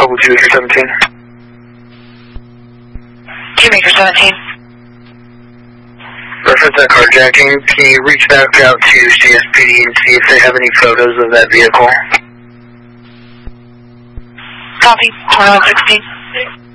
Global 2 Acre 17. 2 Acre 17. Reference that carjacking. Can you reach back out to CSPD and see if they have any photos of that vehicle? Copy. 2116.